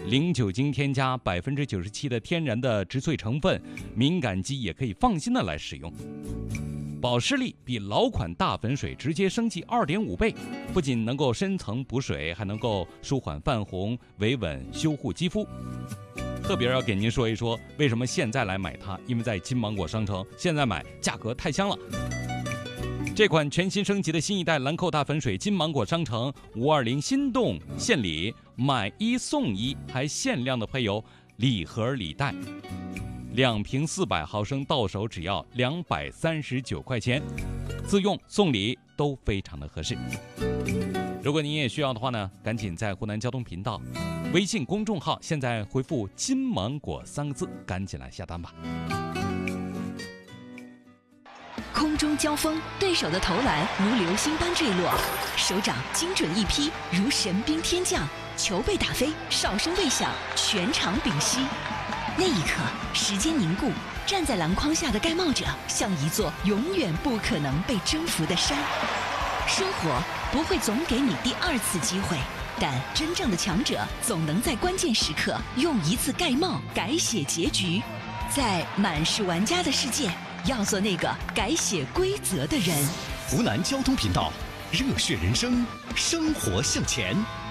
零酒精添加97%的天然的植萃成分，敏感肌也可以放心的来使用。保湿力比老款大粉水直接升级2.5倍，不仅能够深层补水，还能够舒缓泛红、维稳修护肌肤。特别要给您说一说为什么现在来买它，因为在金芒果商城现在买价格太香了。这款全新升级的新一代兰蔻大粉水，金芒果商城520心动献礼，买1送1，还限量的配有礼盒礼袋，2瓶400毫升到手只要239块钱，自用送礼都非常的合适。如果您也需要的话呢，赶紧在湖南交通频道微信公众号现在回复金芒果3个字，赶紧来下单吧。 空中交锋，对手的投篮如流星般坠落，手掌精准一劈，如神兵天降，球被打飞，哨声未响，全场屏息。那一刻，时间凝固，站在篮筐下的盖帽者像一座永远不可能被征服的山。生活不会总给你第2次机会，但真正的强者总能在关键时刻用1次盖帽改写结局。在满是玩家的世界，要做那个改写规则的人。 湖南交通频道，热血人生，生活向前。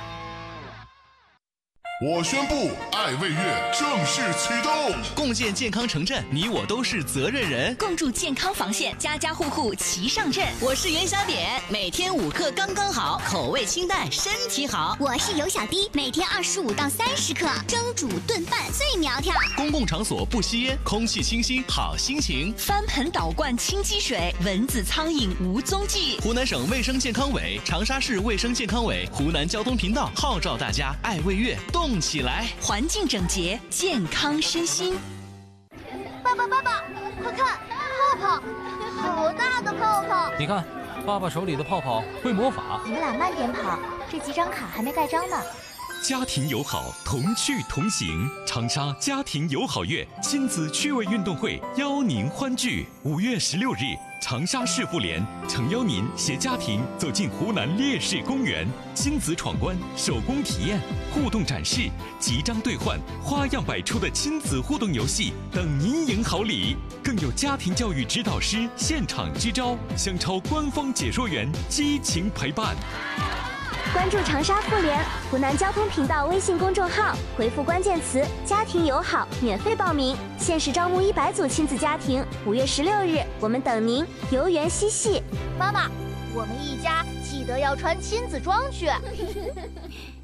我宣布，爱卫月正式启动， 共建健康城镇，你我都是责任人。 共筑健康防线，家家户户齐上阵。 我是元宵点，每天5克刚刚好，口味清淡，身体好。 我是尤小滴，每天25到30克，蒸煮炖饭最苗条。 公共场所不吸烟，空气清新，好心情。 翻盆倒灌清积水，蚊子苍蝇无踪迹。 湖南省卫生健康委、长沙市卫生健康委、湖南交通频道号召大家爱卫月，动起来！ 环境整洁，健康身心。 爸爸，快看，泡泡，好大的泡泡！ 你看，爸爸手里的泡泡会魔法。 你们俩慢点跑，这几张卡还没盖章呢。 家庭友好，同趣同行。长沙家庭友好月亲子趣味运动会邀您欢聚。5月16日，长沙市妇联诚邀您携家庭走进湖南烈士公园，亲子闯关、手工体验、互动展示、集章兑换，花样百出的亲子互动游戏等您赢好礼，更有家庭教育指导师现场支招，香超官方解说员激情陪伴。 关注长沙妇联湖南交通频道微信公众号，回复关键词“家庭友好”，免费报名，限时招募100组亲子家庭。5月16日，我们等您，游园嬉戏。妈妈，我们一家记得要穿亲子装去。